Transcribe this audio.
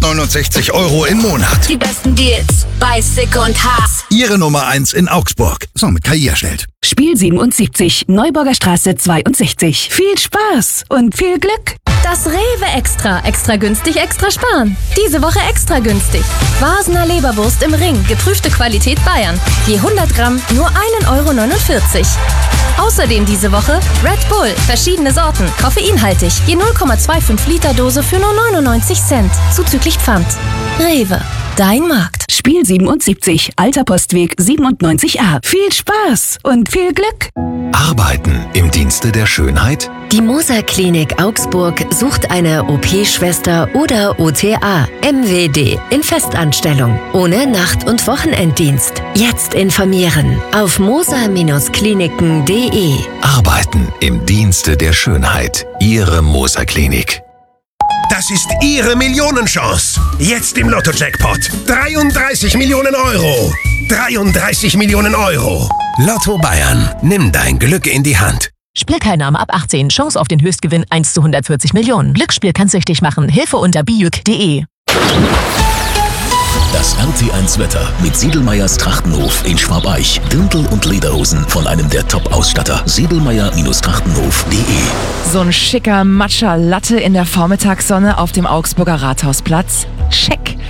369 € im Monat. Die besten Deals bei Sicko und Haas. Ihre Nummer 1 in Augsburg. So, mit KI erstellt. Spiel 77, Neuburger Straße 62. Viel Spaß und viel Glück. Das Rewe Extra. Extra günstig, extra sparen. Diese Woche extra günstig. Vasener Leberwurst im Ring. Geprüfte Qualität Bayern. Je 100 Gramm nur 1,49 €. Außerdem diese Woche Red Bull. Verschiedene Sorten. Koffeinhaltig. Je 0,25 Liter Dose für nur 99 Cent. Zuzüglich Pfand. Rewe. Dein Markt. Spiel 77, Alter Postweg 97a. Viel Spaß und viel Glück. Arbeiten im Dienste der Schönheit? Die Moser Klinik Augsburg sucht eine OP-Schwester oder OTA, MWD, in Festanstellung, ohne Nacht- und Wochenenddienst. Jetzt informieren auf moser-kliniken.de. Arbeiten im Dienste der Schönheit. Ihre Moser Klinik. Das ist Ihre Millionenchance. Jetzt im Lotto-Jackpot. 33 Millionen €. 33 Millionen €. Lotto Bayern. Nimm dein Glück in die Hand. Spielteilnahme ab 18. Chance auf den Höchstgewinn 1 zu 140 Millionen. Glücksspiel kann süchtig machen. Hilfe unter biüc.de. Das RT1 Wetter mit Siedelmeyers Trachtenhof in Schwabeich. Dirndl und Lederhosen von einem der Top-Ausstatter. Siedelmeyer-Trachtenhof.de. So ein schicker Matcha-Latte in der Vormittagssonne auf dem Augsburger Rathausplatz. Check.